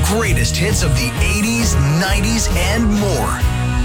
greatest hits of the 80s, 90s, and more.